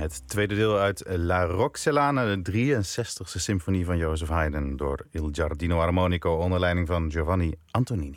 Het tweede deel uit La Roxelana, de 63e symfonie van Joseph Haydn door Il Giardino Armonico onder leiding van Giovanni Antonini.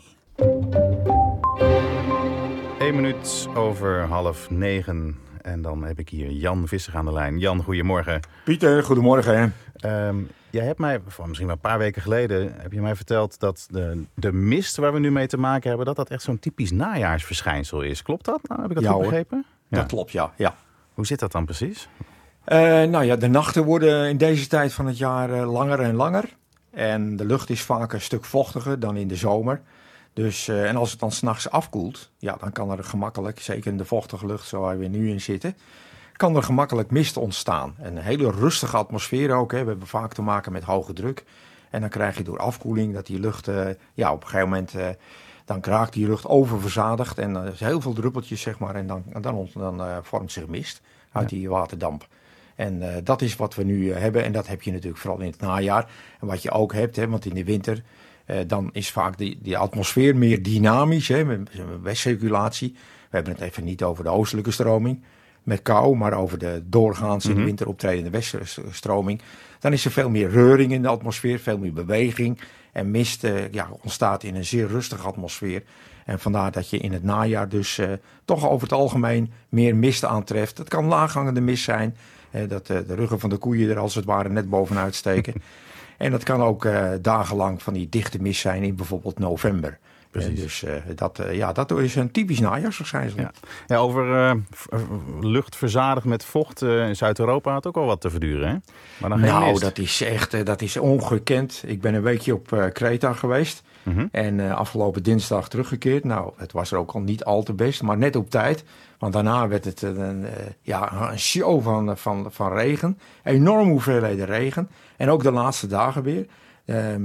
1 minuut over 8:30 en dan heb ik hier Jan Visser aan de lijn. Jan, goedemorgen. Pieter, goedemorgen. Jij hebt mij, misschien wel een paar weken geleden, heb je mij verteld dat de mist waar we nu mee te maken hebben, dat echt zo'n typisch najaarsverschijnsel is. Klopt dat? Nou, heb ik dat goed begrepen? Ja. Dat klopt, ja. Hoe zit dat dan precies? De nachten worden in deze tijd van het jaar langer en langer. En de lucht is vaak een stuk vochtiger dan in de zomer. Dus, en als het dan 's nachts afkoelt, ja, dan kan er gemakkelijk, zeker in de vochtige lucht zoals we nu in zitten, kan er gemakkelijk mist ontstaan. Een hele rustige atmosfeer ook. Hè. We hebben vaak te maken met hoge druk. En dan krijg je door afkoeling dat die lucht op een gegeven moment dan raakt die lucht oververzadigd. En er is heel veel druppeltjes, zeg maar. En dan vormt zich mist uit die waterdamp. En dat is wat we nu hebben. En dat heb je natuurlijk vooral in het najaar. En wat je ook hebt, hè, want in de winter dan is vaak die atmosfeer meer dynamisch. Hè, met westcirculatie. We hebben het even niet over de oostelijke stroming met kou, maar over de doorgaans in de winter optredende weststroming. Dan is er veel meer reuring in de atmosfeer, veel meer beweging. En mist ontstaat in een zeer rustige atmosfeer. En vandaar dat je in het najaar dus toch over het algemeen meer mist aantreft. Het kan laaghangende mist zijn, dat de ruggen van de koeien er als het ware net bovenuit steken. En dat kan ook dagenlang van die dichte mist zijn in bijvoorbeeld november. Dus dat is een typisch najaarsverschijnsel. Ja, over lucht verzadigd met vocht in Zuid-Europa had ook al wat te verduren, hè? Maar dan geen mist. Dat is ongekend. Ik ben een weekje op Kreta geweest. En afgelopen dinsdag teruggekeerd. Nou, het was er ook al niet al te best, maar net op tijd. Want daarna werd het een show van regen. Enorme hoeveelheden regen. En ook de laatste dagen weer.